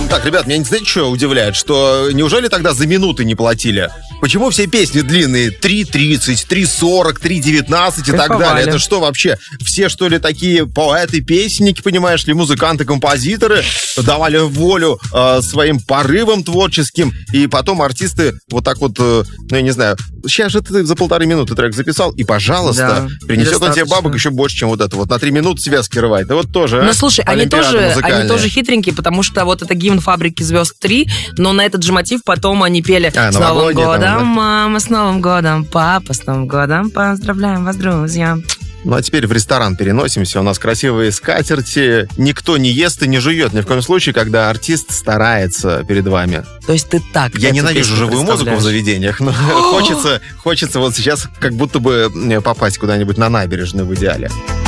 Так, ребят, меня, знаете, что удивляет? Что неужели тогда за минуты не платили? Почему все песни длинные? 3:30, 3:40, 3:19 и так далее? Это что вообще? Все, что ли, такие поэты-песенники, понимаешь ли, музыканты-композиторы давали волю своим порывам творческим, и потом артисты вот так вот, ну, я не знаю, сейчас же ты за 1,5 минуты трек записал, и, пожалуйста, принесет он тебе бабок еще больше, чем вот это вот. На 3 минуты связки рвать. Да вот тоже, Ну, слушай, они тоже хитренькие, потому что вот это гимн «Фабрики звезд 3», но на этот же мотив потом они пели «С Новым годом, мама, с Новым годом, папа, с Новым годом, поздравляем вас, друзья». Ну, а теперь в ресторан переносимся. У нас красивые скатерти. Никто не ест и не жует. Ни в коем случае, когда артист старается перед вами. То есть ты так... Я ненавижу живую музыку в заведениях, но хочется вот сейчас как будто бы попасть куда-нибудь на набережную в идеале.